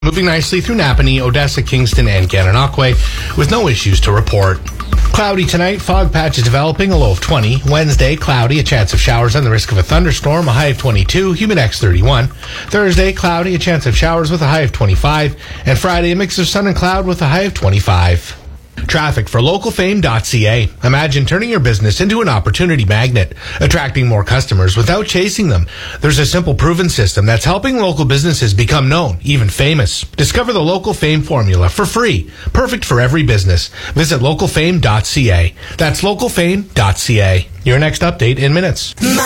Moving nicely through Napanee, Odessa, Kingston, and Gananoque with no issues to report. Cloudy tonight, fog patches developing, a low of 20. Wednesday, cloudy, a chance of showers and the risk of a thunderstorm, a high of 22, Humidex 31. Thursday, cloudy, a chance of showers with a high of 25. And Friday, a mix of sun and cloud with a high of 25. Traffic for localfame.ca. Imagine turning your business into an opportunity magnet, attracting more customers without chasing them. There's a simple proven system that's helping local businesses become known, even famous. Discover the Local Fame formula for free, perfect for every business. Visit localfame.ca. That's localfame.ca. Your next update in minutes.